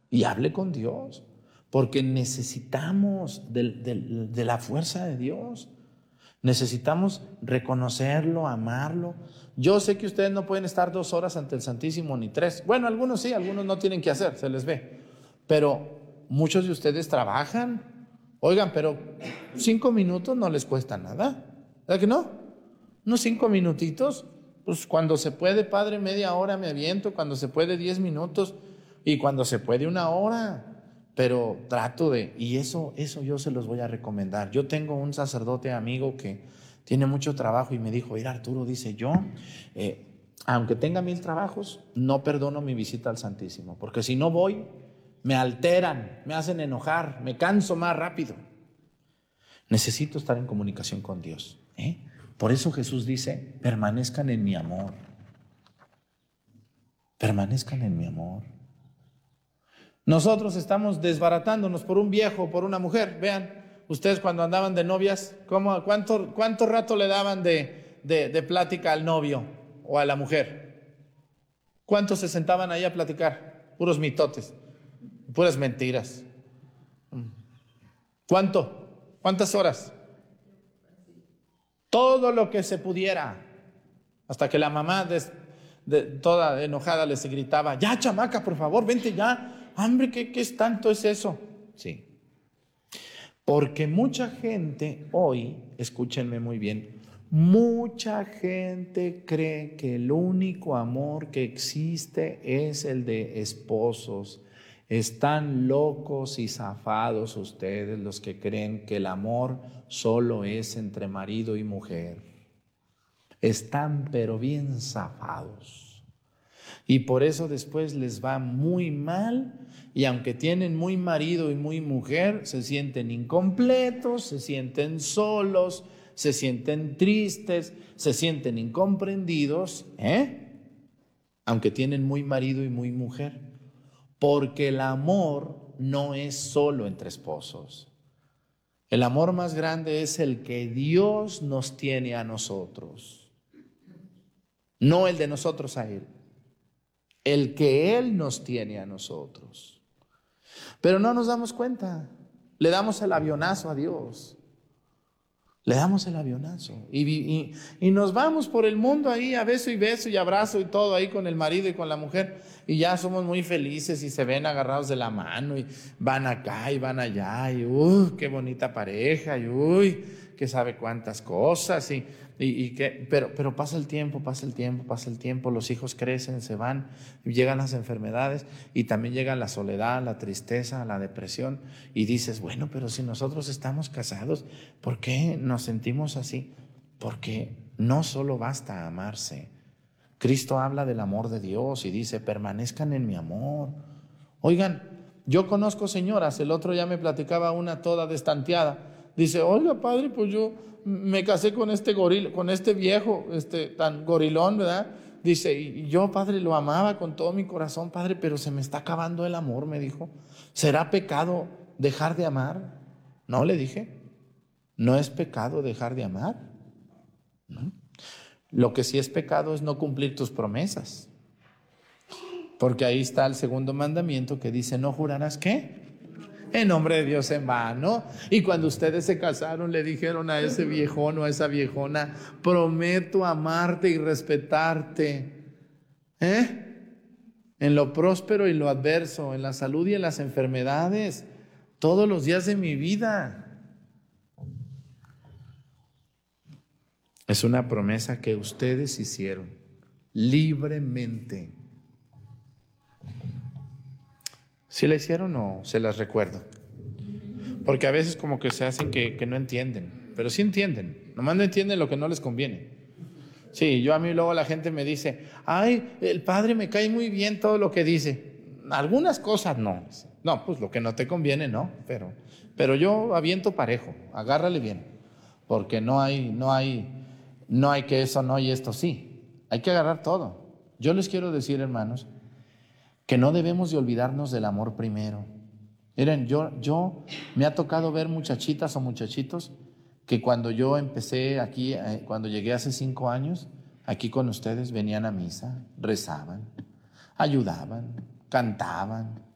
y hable con Dios, porque necesitamos de la fuerza de Dios. Necesitamos reconocerlo, amarlo. Yo sé que ustedes no pueden estar 2 horas ante el Santísimo ni 3. Bueno, algunos sí, algunos no tienen que hacer, se les ve. Pero muchos de ustedes trabajan. Oigan, pero 5 minutos no les cuesta nada. ¿Verdad que no? Unos 5 minutitos. Pues cuando se puede, Padre, media hora me aviento. Cuando se puede, 10 minutos. Y cuando se puede, 1 hora. Pero trato y eso yo se los voy a recomendar. Yo tengo un sacerdote amigo que tiene mucho trabajo y me dijo: mira, Arturo, dice, yo, aunque tenga 1000 trabajos, no perdono mi visita al Santísimo, porque si no voy, me alteran, me hacen enojar, me canso más rápido. Necesito estar en comunicación con Dios, ¿eh? Por eso Jesús dice: permanezcan en mi amor. Permanezcan en mi amor. Nosotros estamos desbaratándonos por un viejo, por una mujer. Vean, ustedes cuando andaban de novias, ¿cuánto rato le daban de plática al novio o a la mujer? ¿Cuántos se sentaban ahí a platicar? Puros mitotes, puras mentiras. ¿Cuántas horas? Todo lo que se pudiera. Hasta que la mamá toda enojada les gritaba: ya, chamaca, por favor, vente ya. Hombre, ¿qué es tanto es eso? Sí. Porque mucha gente hoy, escúchenme muy bien, mucha gente cree que el único amor que existe es el de esposos. Están locos y zafados ustedes los que creen que el amor solo es entre marido y mujer. Están pero bien zafados. Y por eso después les va muy mal, y aunque tienen muy marido y muy mujer, se sienten incompletos, se sienten solos, se sienten tristes, se sienten incomprendidos, aunque tienen muy marido y muy mujer. Porque el amor no es solo entre esposos. El amor más grande es el que Dios nos tiene a nosotros, no el de nosotros a Él. El que Él nos tiene a nosotros. Pero no nos damos cuenta. Le damos el avionazo a Dios. Le damos el avionazo. Y nos vamos por el mundo ahí a beso y abrazo y todo ahí con el marido y con la mujer. Y ya somos muy felices y se ven agarrados de la mano y van acá y van allá. Y qué bonita pareja. Y que sabe cuántas cosas. Pero pasa el tiempo. Los hijos crecen, se van, llegan las enfermedades y también llega la soledad, la tristeza, la depresión. Y dices: bueno, pero si nosotros estamos casados, ¿por qué nos sentimos así? Porque no solo basta amarse. Cristo habla del amor de Dios y dice: permanezcan en mi amor. Oigan, yo conozco señoras, el otro ya me platicaba una toda destanteada. Dice: oiga, padre, pues yo me casé con este con este viejo, tan gorilón, ¿verdad? Dice: y yo, padre, lo amaba con todo mi corazón, padre, pero se me está acabando el amor, me dijo. ¿Será pecado dejar de amar? No, le dije, no es pecado dejar de amar, ¿no? Lo que sí es pecado es no cumplir tus promesas. Porque ahí está el segundo mandamiento que dice: no jurarás, ¿qué? En nombre de Dios en vano. Y cuando ustedes se casaron, le dijeron a ese viejón o a esa viejona: prometo amarte y respetarte, en lo próspero y lo adverso, en la salud y en las enfermedades, todos los días de mi vida. Es una promesa que ustedes hicieron libremente. ¿Sí la hicieron o se las recuerdo? Porque a veces como que se hacen que no entienden, pero sí entienden, nomás no entienden lo que no les conviene. Sí, a mí luego la gente me dice: ay, el padre me cae muy bien todo lo que dice. Algunas cosas no. No, pues lo que no te conviene, no, pero yo aviento parejo, agárrale bien, porque no hay que eso no y esto sí. Hay que agarrar todo. Yo les quiero decir, hermanos, que no debemos de olvidarnos del amor primero. Miren, yo me ha tocado ver muchachitas o muchachitos que cuando yo empecé aquí, cuando llegué hace 5 años, aquí con ustedes, venían a misa, rezaban, ayudaban, cantaban,